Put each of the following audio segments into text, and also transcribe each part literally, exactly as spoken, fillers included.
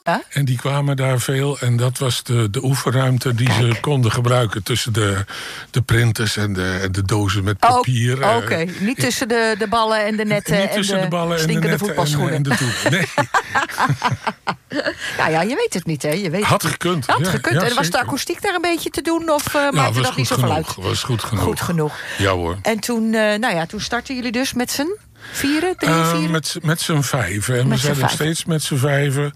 Ja? En die kwamen daar veel. En dat was de, de oefenruimte die Kijk. ze konden gebruiken tussen de, de printers en de, en de dozen met papier. Oh, Oké, okay. Niet tussen de, de ballen en de netten Niet en tussen de, de ballen en de stinkende netten voetbalschoenen. En, en de doeken. Nee. Nou ja, je weet het niet, hè? Je weet Had het gekund. Had ja, gekund. Ja, en was zeker. de akoestiek daar een beetje te doen? Of uh, Ja, maakte was dat niet goed zoveel genoeg. uit? Was goed genoeg. Goed genoeg. Ja hoor. En toen, uh, nou ja, toen startten jullie dus met z'n vieren, drie, Uh, vieren? met, met z'n vijven. En Met we zijn z'n nog vijven. steeds met z'n vijven.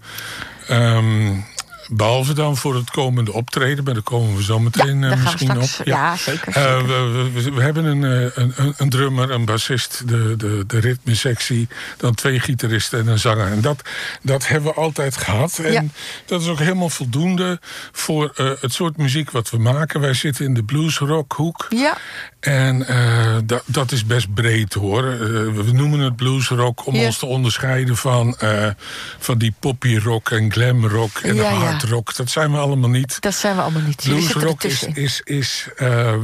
Um, behalve dan voor het komende optreden. Maar daar komen we zo meteen ja, uh, daar misschien gaan we straks, op. Ja, ja zeker. zeker. Uh, we, we, we hebben een, een, een, een drummer, een bassist, de, de, de ritmesectie. Dan twee gitaristen en een zanger. En dat, dat hebben we altijd gehad. En Ja. dat is ook helemaal voldoende voor uh, het soort muziek wat we maken. Wij zitten in de blues-rock-hoek. Ja. En uh, dat, dat is best breed hoor. Uh, we noemen het bluesrock om Ja. ons te onderscheiden van, uh, van die poppy-rock en glamrock en Ja, ja. hardrock. Dat zijn we allemaal niet. Dat zijn we allemaal niet. Jullie zitten Bluesrock is, ertussen. is, is uh,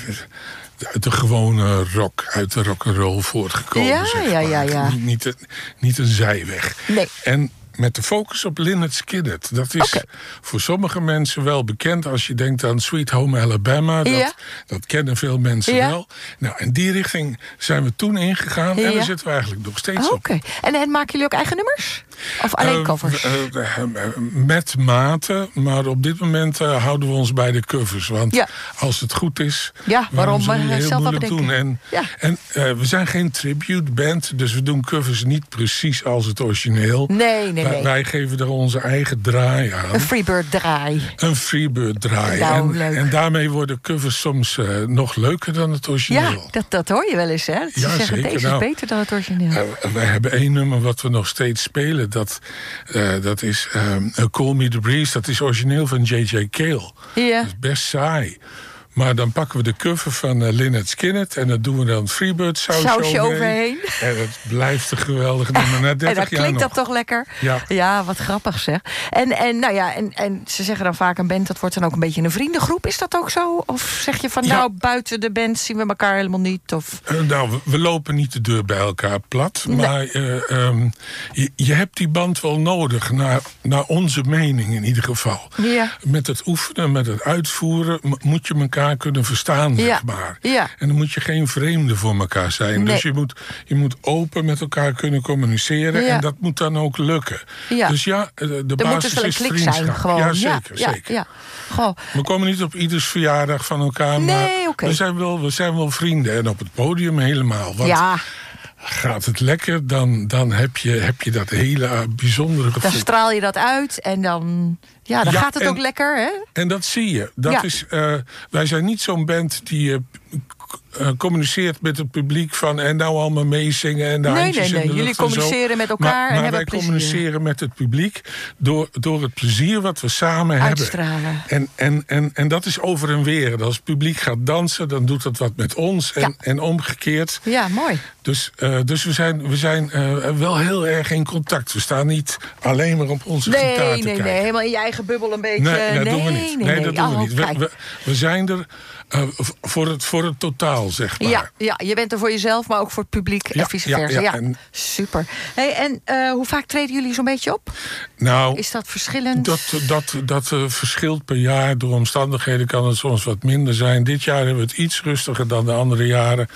de, de gewone rock, uit de rock'n'roll voortgekomen. Ja, zeg ja, maar. ja, ja. Niet, niet, een, niet een zijweg. Nee. En met de focus op Lynyrd Skynyrd. Dat is Okay. voor sommige mensen wel bekend. Als je denkt aan Sweet Home Alabama. Dat, Ja. dat kennen veel mensen Ja. wel. Nou, in die richting zijn we toen ingegaan. Ja. En daar zitten we eigenlijk nog steeds Oh, op. Oké. Okay. En, en maken jullie ook eigen nummers? Of alleen Uh, covers? uh, uh, met mate, maar op dit moment uh, houden we ons bij de covers. Want Ja. als het goed is, Ja, waarom zou je uh, heel zelf wat moeilijk doen. bedenken? En, Ja. en uh, we zijn geen tribute band, dus we doen covers niet precies als het origineel. Nee, nee, Wij, nee. wij geven er onze eigen draai aan. Een Freebird draai. Een Freebird draai. Nou, en, leuk. en daarmee worden covers soms uh, nog leuker dan het origineel. Ja, dat, dat hoor je wel eens, hè? Dat ze Ja, zeggen, zeker. deze Nou, is beter dan het origineel. Uh, wij hebben één nummer wat we nog steeds spelen. Dat, uh, dat is uh, Call Me The Breeze. Dat is origineel van J J Cale. Ja. Dat is best saai. Maar dan pakken we de cover van uh, Lynyrd Skynyrd. En dan doen we dan Freebird sausje, Sausje overheen. overheen. En het blijft een geweldig nummer. Na dertig En dan jaar klinkt nog. dat toch lekker? Ja. Ja, wat grappig zeg. En, en, nou ja, en, en ze zeggen dan vaak een band, dat wordt dan ook een beetje een vriendengroep. Is dat ook zo? Of zeg je van, Ja. nou, buiten de band zien we elkaar helemaal niet? Of... Uh, nou, we, we lopen niet de deur bij elkaar plat. Nee. Maar uh, um, je, je hebt die band wel nodig. Naar, naar onze mening in ieder geval. Ja. Met het oefenen, met het uitvoeren m- moet je elkaar kunnen verstaan, Ja. zeg maar. Ja. En dan moet je geen vreemde voor elkaar zijn. Nee. Dus je moet, je moet open met elkaar kunnen communiceren. Ja. En dat moet dan ook lukken. Ja. Dus ja, de Er moet basis dus wel een is klik vriendschap. zijn, gewoon. Ja, zeker. ja, zeker. ja. Goh. We komen niet op ieders verjaardag van elkaar. Maar Nee, oké. we, zijn wel, we zijn wel vrienden. En op het podium helemaal. Want Ja, gaat het lekker, dan, dan heb, je, heb je dat hele uh, bijzondere gevoel. dan straal je dat uit en dan, ja, dan Ja, gaat het en- ook lekker, hè? En dat zie je. Dat Ja. is, uh, wij zijn niet zo'n band die uh, uh, communiceert met het publiek van en nou allemaal meezingen en de Nee, handjes nee, in nee. de Jullie lucht en zo. communiceren met elkaar maar, en maar hebben wij plezier. communiceren met het publiek door, door het plezier wat we samen Uitstralen. hebben. En, en, en, en dat is over en weer. En als het publiek gaat dansen, dan doet dat wat met ons en, Ja. en omgekeerd. Ja, mooi. Dus, uh, dus we zijn, we zijn uh, wel heel erg in contact. We staan niet alleen maar op onze gitaar Nee, te nee, kijken. nee. Helemaal in je eigen bubbel een beetje. Nee, dat nee, doen we niet. Nee, Nee, nee. dat doen we Oh, niet. We, kijk. we, we zijn er uh, voor, het, voor het totaal, zeg maar. Ja, ja, je bent er voor jezelf, maar ook voor het publiek Ja, en vice ja, versa. Ja, ja, en- super. Hey, en uh, hoe vaak treden jullie zo'n beetje op? Nou, Is dat verschillend? dat, dat, dat uh, verschilt per jaar. Door omstandigheden kan het soms wat minder zijn. Dit jaar hebben we het iets rustiger dan de andere jaren.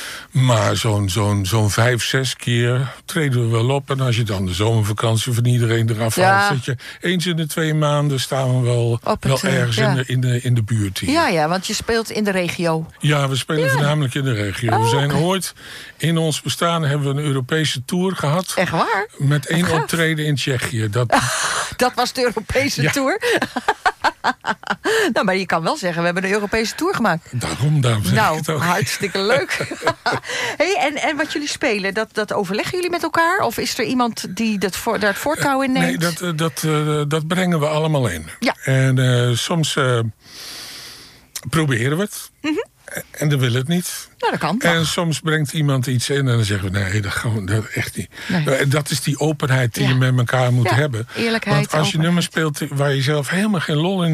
Maar zo'n zo'n zo'n vijf, zes keer treden we wel op. En als je dan de zomervakantie van iedereen eraf Ja. haalt... dat je eens in de twee maanden staan we wel, Op wel het, uh, ergens ja. in, de, in, de, in de buurt hier. Ja, ja, want je speelt in de regio. Ja, we spelen Ja. voornamelijk in de regio. Oh, we zijn oké. ooit in ons bestaan hebben we een Europese tour gehad. Echt waar? Met één gaaf. optreden in Tsjechië. Dat, Dat was de Europese Ja. tour. Nou, maar je kan wel zeggen, we hebben een Europese tour gemaakt. daarom, daarom zeg ik Nou, het ook. hartstikke leuk. Hey, en, en wat jullie spelen, dat, dat overleggen jullie met elkaar? Of is er iemand die dat voor, daar het voortouw in neemt? Nee, dat, eh, dat, eh, dat brengen we allemaal in. Ja. En uh, soms uh, proberen we het. Mm-hmm. En dan wil het niet. Nou, dat kan. En soms brengt iemand iets in en dan zeggen we... nee, dat gaan we dat echt niet. Nee. Uh, dat is die openheid die Ja. je met elkaar moet Ja, hebben. eerlijkheid, Want als je openheid. nummers speelt waar je zelf helemaal geen lol in